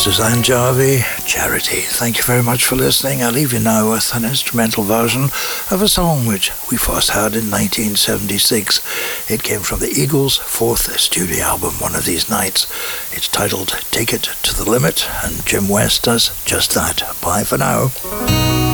Suzanne Jarvie, Charity. Thank you very much for listening. I'll leave you now with an instrumental version of a song which we first heard in 1976. It came from the Eagles' fourth studio album, One of These Nights. It's titled Take It to the Limit, and Jim West does just that. Bye for now.